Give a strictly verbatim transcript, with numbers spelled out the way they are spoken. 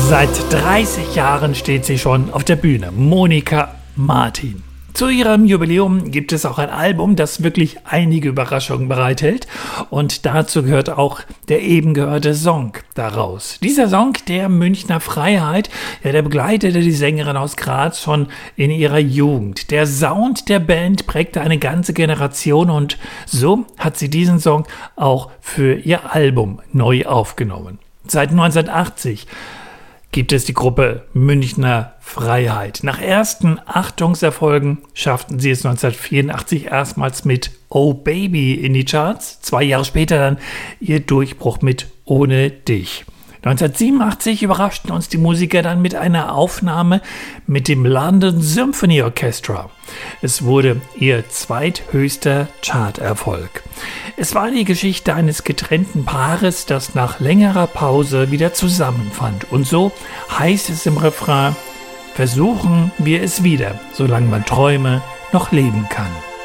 Seit dreißig Jahren steht sie schon auf der Bühne, Monika Martin. Zu ihrem Jubiläum gibt es auch ein Album, das wirklich einige Überraschungen bereithält. Und dazu gehört auch der eben gehörte Song daraus. Dieser Song, der Münchner Freiheit, ja, der begleitete die Sängerin aus Graz schon in ihrer Jugend. Der Sound der Band prägte eine ganze Generation und so hat sie diesen Song auch für ihr Album neu aufgenommen. Seit neunzehnhundertachtzig gibt es die Gruppe Münchner Freiheit. Nach ersten Achtungserfolgen schafften sie es neunzehnhundertvierundachtzig erstmals mit Oh Baby in die Charts. Zwei Jahre später dann ihr Durchbruch mit Ohne dich. neunzehnhundertsiebenundachtzig überraschten uns die Musiker dann mit einer Aufnahme mit dem London Symphony Orchestra. Es wurde ihr zweithöchster Charterfolg. Es war die Geschichte eines getrennten Paares, das nach längerer Pause wieder zusammenfand. Und so heißt es im Refrain: Versuchen wir es wieder, solange man Träume noch leben kann.